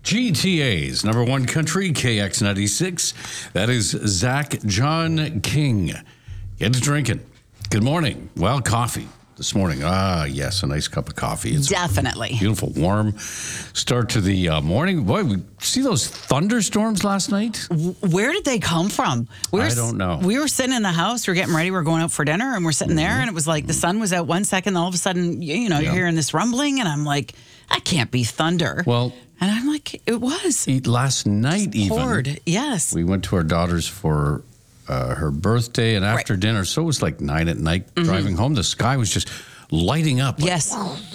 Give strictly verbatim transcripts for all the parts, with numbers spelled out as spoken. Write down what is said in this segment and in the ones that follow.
G T A's number one country, K X ninety-six. That is Zach John King. Get to drinking. Good morning. Well, coffee this morning. Ah, yes, a nice cup of coffee. It's Definitely. beautiful, warm start to the uh, morning. Boy, we see those thunderstorms last night? Where did they come from? We were, I don't know. We were sitting in the house. We were getting ready. We were going out for dinner, and we're sitting mm-hmm. there, and it was like the sun was out one second. All of a sudden, you, you know, yeah. you're hearing this rumbling, and I'm like, that can't be thunder. Well, and I'm like, it was. Last night, even. Poured. Yes. We went to our daughter's for uh, her birthday, and after right. dinner, so it was like nine at night, mm-hmm. driving home, the sky was just lighting up. Like, yes.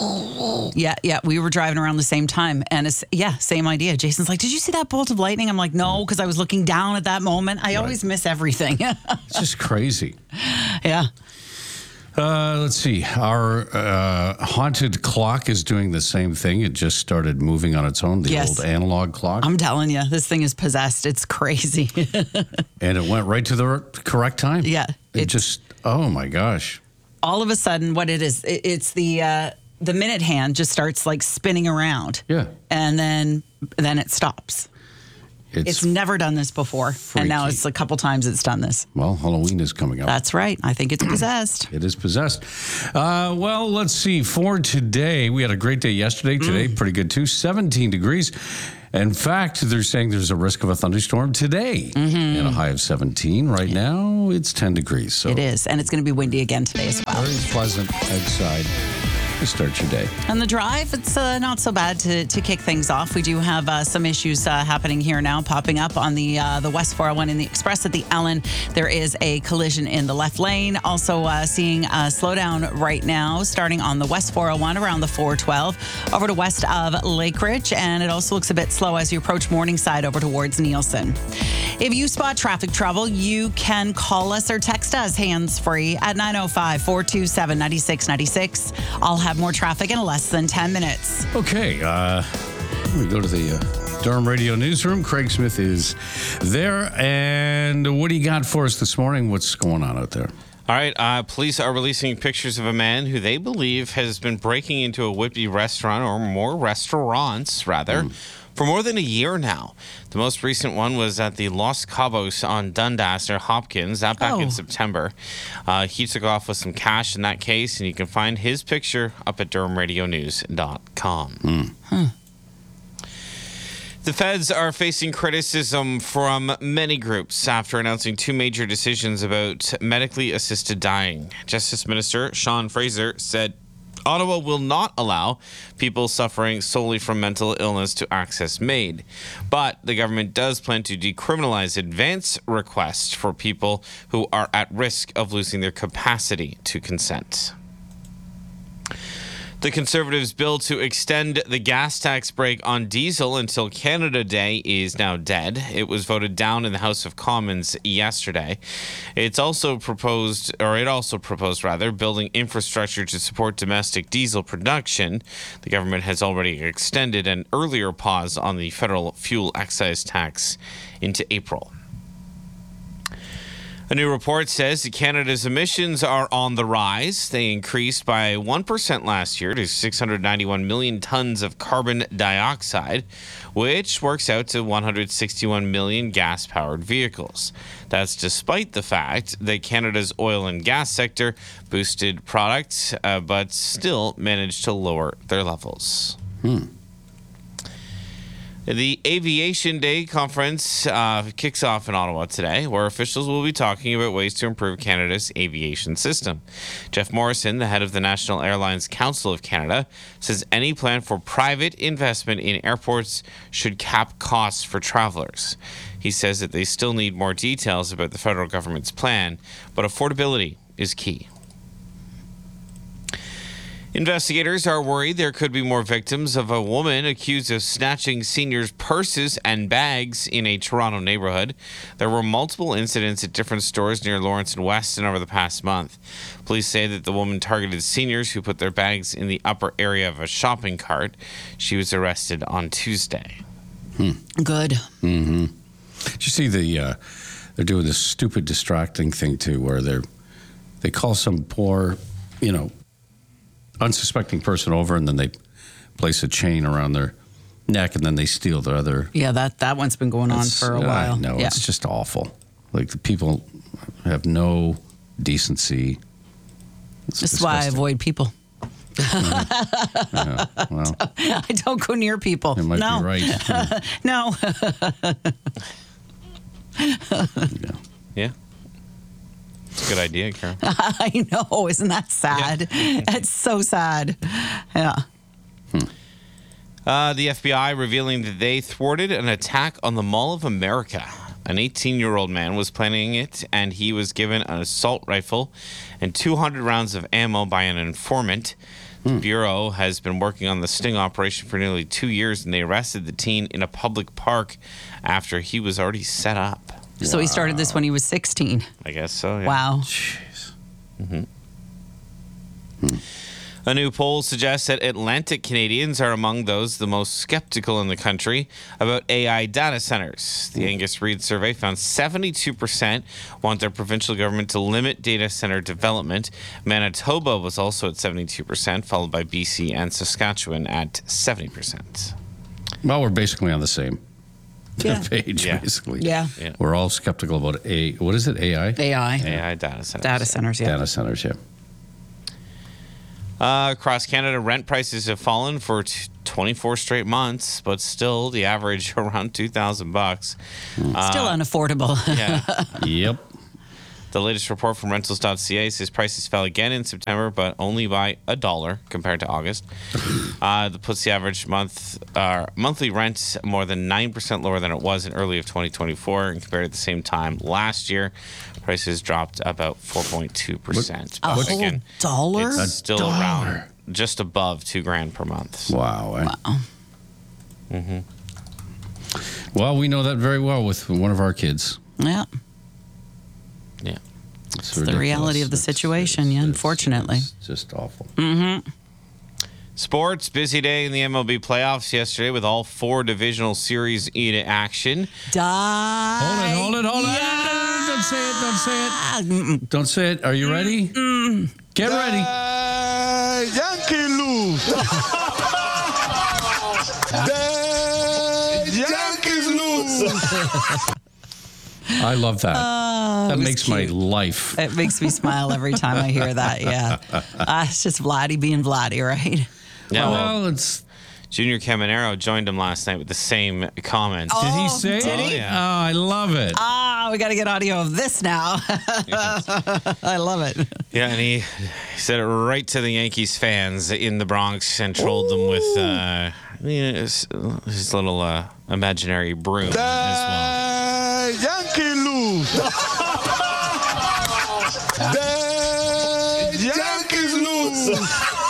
Yeah, yeah. We were driving around the same time. And it's, yeah, same idea. Jason's like, did you see that bolt of lightning? I'm like, no, because I was looking down at that moment. I right. always miss everything. It's just crazy. Yeah. Uh, let's see. Our uh, haunted clock is doing the same thing. It just started moving on its own, the yes. old analog clock. I'm telling you, this thing is possessed. It's crazy. And it went right to the correct time. Yeah. It just, oh my gosh. All of a sudden, what it is, it, it's the uh, the minute hand just starts like spinning around. Yeah. And then then it stops. It's, it's never done this before. Freaky. And now it's a couple times it's done this. Well, Halloween is coming up. That's right. I think it's possessed. It is possessed. Uh, well, let's see. For today, we had a great day yesterday. Today, mm. pretty good too. seventeen degrees. In fact, they're saying there's a risk of a thunderstorm today mm-hmm. and a high of seventeen. Right now, it's ten degrees. So it is. And it's going to be windy again today as well. Very pleasant outside to start your day. And the drive, it's uh, not so bad to, to kick things off. We do have uh, some issues uh, happening here now, popping up on the uh, the West four oh one in the Express at the Ellen. There is a collision in the left lane. Also uh, seeing a slowdown right now, starting on the West four oh one around the four twelve over to west of Lake Ridge. And it also looks a bit slow as you approach Morningside over towards Nielsen. If you spot traffic trouble, you can call us or text us hands-free at nine oh five, four two seven, nine six nine six. I'll have more traffic in less than ten minutes. Okay, uh, we go to the uh, Durham Radio Newsroom. Craig Smith is there. And what do you got for us this morning? What's going on out there? All right, uh, police are releasing pictures of a man who they believe has been breaking into a Whitby restaurant, or more restaurants, rather, mm. for more than a year now. The most recent one was at the Los Cabos on Dundas near Hopkins, that back oh. in September. Uh, he took off with some cash in that case, and you can find his picture up at durham radio news dot com. Mm. Huh. The feds are facing criticism from many groups after announcing two major decisions about medically assisted dying. Justice Minister Sean Fraser said Ottawa will not allow people suffering solely from mental illness to access MAID. But the government does plan to decriminalize advance requests for people who are at risk of losing their capacity to consent. The Conservatives' bill to extend the gas tax break on diesel until Canada Day is now dead. It was voted down in the House of Commons yesterday. It's also proposed, or it also proposed rather, building infrastructure to support domestic diesel production. The government has already extended an earlier pause on the federal fuel excise tax into April. A new report says that Canada's emissions are on the rise. They increased by one percent last year to six hundred ninety-one million tons of carbon dioxide, which works out to one hundred sixty-one million gas-powered vehicles. That's despite the fact that Canada's oil and gas sector boosted products, uh, but still managed to lower their levels. Hmm. The Aviation Day conference uh, kicks off in Ottawa today, where officials will be talking about ways to improve Canada's aviation system. Jeff Morrison, the head of the National Airlines Council of Canada, says any plan for private investment in airports should cap costs for travelers. He says that they still need more details about the federal government's plan, but affordability is key. Investigators are worried there could be more victims of a woman accused of snatching seniors' purses and bags in a Toronto neighborhood. There were multiple incidents at different stores near Lawrence and Weston over the past month. Police say that the woman targeted seniors who put their bags in the upper area of a shopping cart. She was arrested on Tuesday. Hmm. Good. Mm-hmm. Did you see the, uh, they're doing this stupid distracting thing too, where they're, they call some poor, you know, unsuspecting person over, and then they place a chain around their neck, and then they steal their other. Yeah, that, that one's been going on for a while. No, yeah. it's just awful. Like the people have no decency. It's This is why I disgusting. avoid people. Yeah, well, I don't go near people. you might no. be right. Yeah. No. Yeah. Yeah. It's a good idea, Carol. I know. Isn't that sad? It's so sad. Yeah. Uh, the F B I revealing that they thwarted an attack on the Mall of America. An eighteen-year-old man was planning it, and he was given an assault rifle and two hundred rounds of ammo by an informant. The Bureau has been working on the sting operation for nearly two years, and they arrested the teen in a public park after he was already set up. So he started this when he was sixteen. I guess so, yeah. Wow. Jeez. A new poll suggests that Atlantic Canadians are among those the most skeptical in the country about A I data centers. The Angus Reid survey found seventy-two percent want their provincial government to limit data center development. Manitoba was also at seventy-two percent, followed by B C and Saskatchewan at seventy percent. Well, we're basically on the same Yeah. page, Yeah. basically. Yeah. Yeah. We're all skeptical about A. What is it? A I? A I. A I data centers. Data centers, yeah. Data centers, yeah. Uh, across Canada, rent prices have fallen for t- twenty-four straight months, but still the average around two thousand bucks. Still unaffordable. Yeah. Yep. The latest report from rentals dot c a says prices fell again in September, but only by a dollar compared to August. Uh, that puts the average month uh, monthly rent more than nine percent lower than it was in early of twenty twenty-four, and compared to the same time last year, prices dropped about four point two percent. A whole dollar? It's A still dollar. around just above two grand per month. So, Wow. eh? Wow. Well, we know that very well with one of our kids. Yeah. yeah. It's, the reality of the situation, yeah, unfortunately. It's just awful. Sports, busy day in the M L B playoffs yesterday with all four divisional series in action. Die. Hold it, hold it, hold it. Don't say it, don't say it. Don't say it. Are you ready? Get ready. The Yankee lose. The Yankees lose. I love that. that was makes my cute. life. It makes me smile every time I hear that. Yeah. Uh, it's just Vladdy being Vladdy, right? Yeah, well, Well, it's. Junior Caminero joined him last night with the same comment. Did he Oh, say? did he? Oh, I love it. Ah, we got to get audio of this now. I love it. Yeah, and he, he said it right to the Yankees fans in the Bronx and trolled them with uh, you know, his, his little uh, imaginary broom as well. The Yankee lose. The Yankees lose.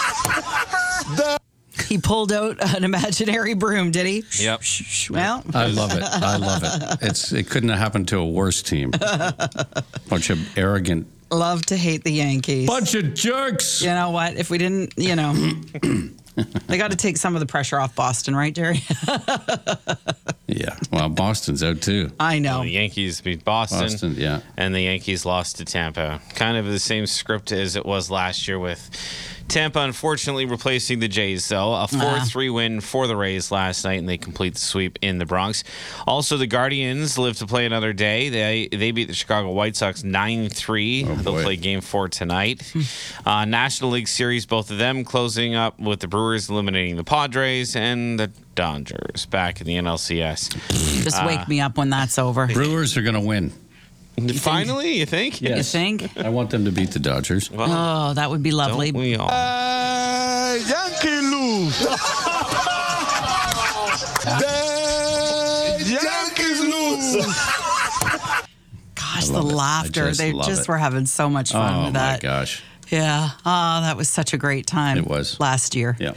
He pulled out an imaginary broom, did he? Yep. Shh, shh, Well, I love it. I love it. It's. It couldn't have happened to a worse team. Bunch of arrogant. love to hate the Yankees. Bunch of jerks. You know what? If we didn't, you know, they got to take some of the pressure off Boston, right, Jerry? Yeah. Well, Boston's out too. I know. The Yankees beat Boston, Boston, yeah. and the Yankees lost to Tampa. Kind of the same script as it was last year with Tampa, unfortunately, replacing the Jays, though. A four three win for the Rays last night, and they complete the sweep in the Bronx. Also, the Guardians live to play another day. They they beat the Chicago White Sox nine three. Oh, They'll boy. play game four tonight. uh, National League Series, both of them closing up with the Brewers eliminating the Padres and the Dodgers back in the N L C S. Just wake me up when that's over. Brewers are going to win. Finally, you think? You think? I want them to beat the Dodgers. Well, Oh, that would be lovely. don't we all? The Yankee lose. The Yankees lose. Gosh, the love it. I laughter. just They love just it. were having so much fun Oh with my that. gosh. Yeah. Oh, that was such a great time. It was. Last year. Yeah.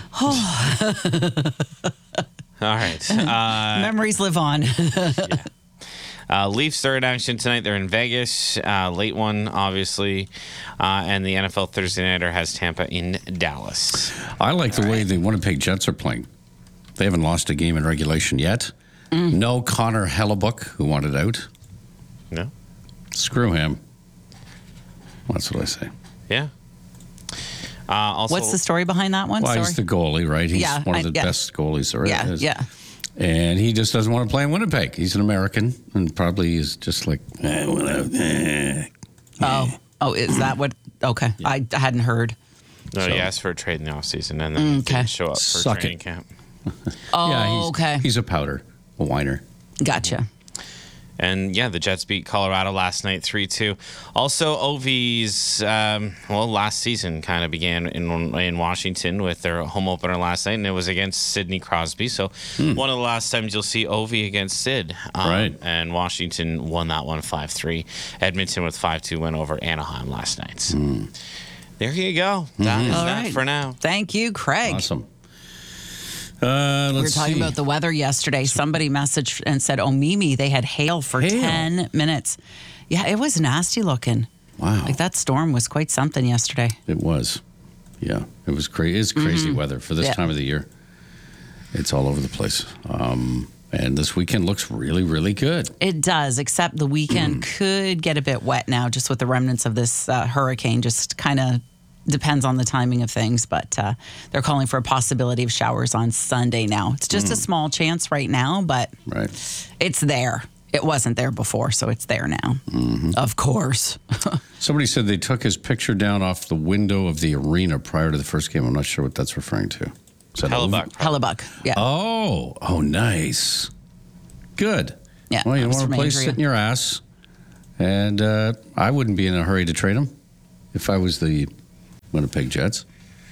All right. Uh, Memories live on. Uh, Leafs are in action tonight. They're in Vegas. Uh, late one, obviously. Uh, and the N F L Thursday Nighter has Tampa in Dallas. I like the way the Winnipeg Jets are playing. They haven't lost a game in regulation yet. No Connor Hellebuck, who wanted out. No? Screw him. That's what I say. Yeah. Uh, also, What's the story behind that one? Well, Sorry. he's the goalie, right? He's Yeah, one of I- the yeah. best goalies there yeah, is. yeah. And he just doesn't want to play in Winnipeg. He's an American and probably is just like, eh, well, eh. Oh, oh, is that what? Okay, I hadn't heard. no, so- he asked for a trade in the offseason and then Okay. didn't show up for Suck training it. camp. Oh, yeah, he's, okay, he's a powder, a whiner. gotcha. And yeah, the Jets beat Colorado last night three two. Also, O V's, um, well, last season kind of began in in Washington with their home opener last night, and it was against Sidney Crosby. So, one of the last times you'll see O V against Sid. Um, Right. And Washington won that one five three. Edmonton with five two win over Anaheim last night. So there you go. That is All that right. for now. Thank you, Craig. Awesome. Uh, let's We were talking see. about the weather yesterday. Somebody messaged and said, "Oh, Mimi, they had hail for Hail? ten minutes." Yeah, it was nasty looking. Wow. Like that storm was quite something yesterday. It was. Yeah, it was crazy. It's crazy weather for this Yeah. time of the year. It's all over the place. Um, and this weekend looks really, really good. It does, except the weekend could get a bit wet now, just with the remnants of this uh, hurricane. Just kind of depends on the timing of things, but uh, they're calling for a possibility of showers on Sunday now. It's just a small chance right now, but Right. it's there. It wasn't there before, so it's there now. Of course. Somebody said they took his picture down off the window of the arena prior to the first game. I'm not sure what that's referring to. Is that Hellebuck. Hellebuck. Yeah. Oh, oh, nice. Good. Yeah, Well, you that don't was want from a place Andrea. sitting your ass. And uh, I wouldn't be in a hurry to trade him if I was the Winnipeg Jets.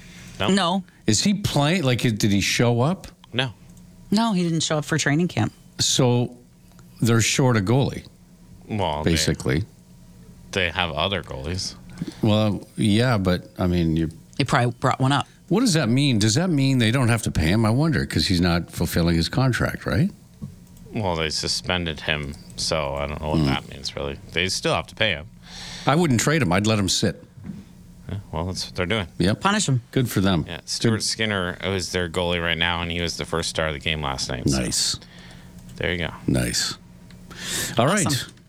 No, Is he playing? Like, did he show up? No. no, he didn't show up for training camp. So they're short a goalie, Well, they, basically. they have other goalies. Well, yeah, but I mean, you. He probably brought one up. What does that mean? Does that mean they don't have to pay him? I wonder, because he's not fulfilling his contract, right? Well, they suspended him, so I don't know what that means, really. They still have to pay him. I wouldn't trade him. I'd let him sit. Yeah, well, that's what they're doing. Yep. Punish him. Good for them. Yeah, Stuart Skinner is their goalie right now, and he was the first star of the game last night. so Nice. there you go. Nice. All right.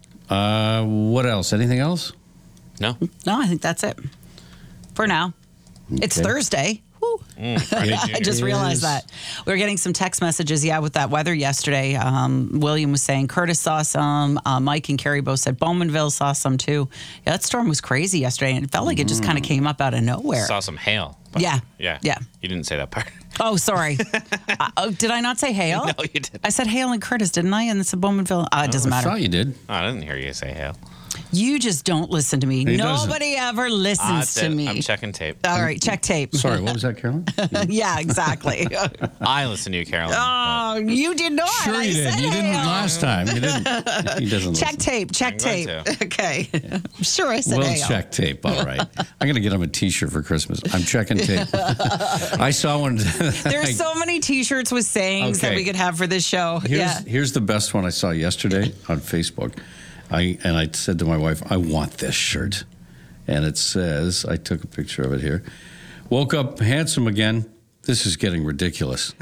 Uh, what else? Anything else? No? No, I think that's it for now. It's Okay. Thursday. Woo. I just It realized is. that. We were getting some text messages, yeah, with that weather yesterday. Um, William was saying Curtis saw some. Uh, Mike and Carrie both said Bowmanville saw some too. Yeah, that storm was crazy yesterday, and it felt like it just kind of came up out of nowhere. Saw some hail. but- Yeah. Yeah. Yeah. You didn't say that part. Oh, sorry. uh, oh, did I not say hail? No, you didn't. I said hail and Curtis, didn't I? And it's a Bowmanville. Uh, it doesn't I matter. thought you did. Oh, I didn't hear you say hail. You just don't listen to me. He doesn't. Nobody ever Ah, listens that's to it. me. I'm checking tape. All right, check tape. Sorry, what was that, Carolyn? Yeah, exactly. I listen to you, Carolyn. Oh, you did not. Sure I you did. said You didn't hail. last time. You didn't. He doesn't Check listen. tape. Check I'm going tape. Okay. I'm sure I said We'll hail. check tape. All right. I'm going to get him a T-shirt for Christmas. I'm checking tape. I saw one. There's so many T-shirts with sayings that Okay. we could have for this show. Here's, yeah. here's the best one I saw yesterday on Facebook. I and I said to my wife, I want this shirt. And it says, I took a picture of it here. Woke up handsome again. This is getting ridiculous.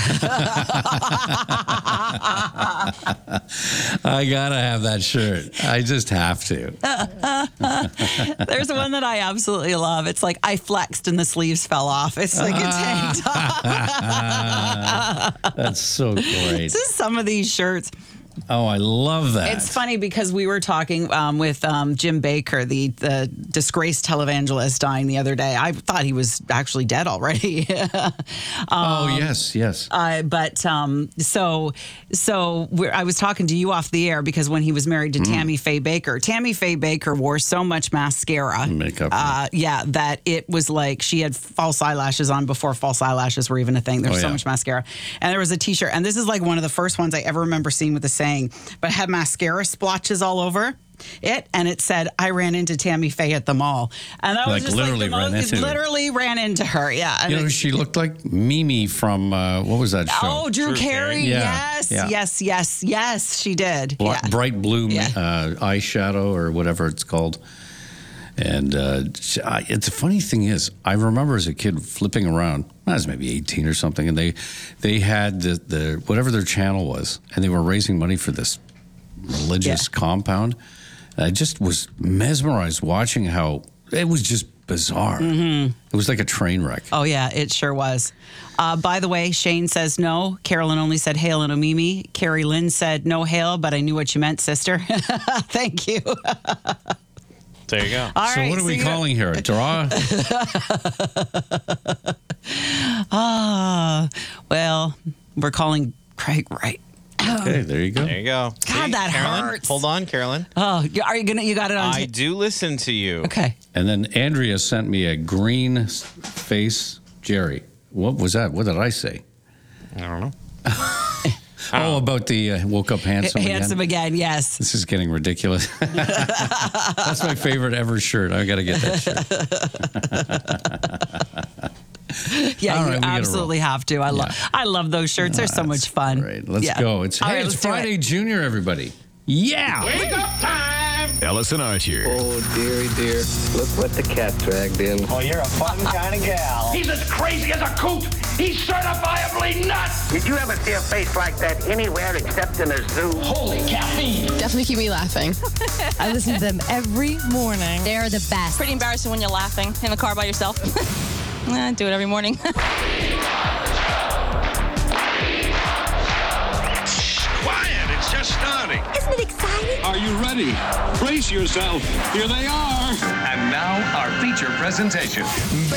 I gotta have that shirt. I just have to. There's one that I absolutely love. It's like I flexed and the sleeves fell off. It's like a tank top. That's so great. This is some of these shirts. Oh, I love that. It's funny because we were talking um, with um, Jim Baker, the, the disgraced televangelist, dying the other day. I thought he was actually dead already. oh, yes, yes. Uh, but um, so so we're, I was talking to you off the air because when he was married to Tammy Faye Baker, Tammy Faye Baker wore so much mascara, Makeup. uh, yeah, that it was like she had false eyelashes on before false eyelashes were even a thing. There's Oh, so yeah. much mascara, and there was a T-shirt, and this is like one of the first ones I ever remember seeing with the saying, but it had mascara splotches all over it, and it said, "I ran into Tammy Faye at the mall," and that Like was just literally like the ran most, into her. literally ran into her. Yeah, and You know, it- she looked like Mimi from, uh, what was that show? Oh, Drew, Drew Carey. Carey. Yeah, Yes, yeah. yes, yes, yes, she did. Bla- yeah. Bright blue Yeah. uh, eyeshadow or whatever it's called. And uh, she- I- it's a funny thing is, I remember as a kid flipping around. I was maybe eighteen or something, and they they had the, the whatever their channel was, and they were raising money for this religious Yeah. compound. And I just was mesmerized watching how it was just bizarre. Mm-hmm. It was like a train wreck. Oh, yeah, it sure was. Uh, by the way, Shane says no. Carolyn only said hail and omimi. Carrie Lynn said no hail, but I knew what you meant, sister. Thank you. There you go. All so right, what are we you- calling here? A draw? Ah, well, we're calling Craig right. Okay, there you go. There you go. God, that Carolyn, hurts. Hold on, Carolyn. Oh, you- are you gonna? You got it on. I ta- do listen to you. okay. And then Andrea sent me a green s- face Jerry. What was that? What did I say? I don't know. Oh, about the uh, woke up handsome, Handsome again. again, yes. This is getting ridiculous. That's my favorite ever shirt. I got to get that shirt. Yeah, All right, you we gotta absolutely have to. I love, Yeah. I love those shirts. They're so much fun. All right, let's Yeah. go. It's All hey, right, it's let's do it. Friday Junior, everybody. Yeah. Wake up time! Ellis and Archer. Oh, dearie dear. Look what the cat dragged in. Oh, you're a fun kind of gal. He's as crazy as a coot. He's certifiably nuts. Did you ever see a face like that anywhere except in a zoo? Holy caffeine. Definitely keep me laughing. I listen to them every morning. They're the best. Pretty embarrassing when you're laughing in the car by yourself. I do it every morning. Quiet, it's just starting. Isn't it exciting? Are you ready? Brace yourself. Here they are. And now our feature presentation. Baby